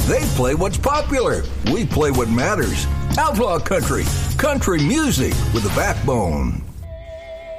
They play what's popular. We play what matters. Outlaw country. Country music with a backbone.